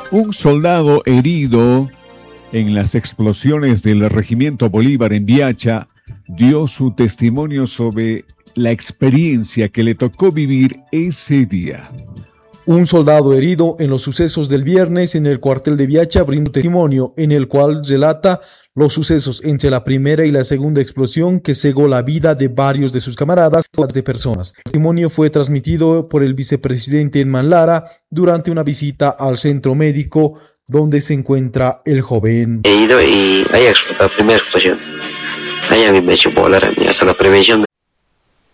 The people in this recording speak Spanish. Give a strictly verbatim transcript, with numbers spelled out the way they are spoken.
Un soldado herido en las explosiones del Regimiento Bolívar en Viacha dio su testimonio sobre la experiencia que le tocó vivir ese día. Un soldado herido en los sucesos del viernes en el cuartel de Viacha brindó testimonio en el cual relata los sucesos entre la primera y la segunda explosión que cegó la vida de varios de sus camaradas de personas. El testimonio fue transmitido por el vicepresidente Edman Lara durante una visita al centro médico donde se encuentra el joven. He ido y ahí explotado la primera explosión. Ahí a mí me echó volar a mí hasta la prevención.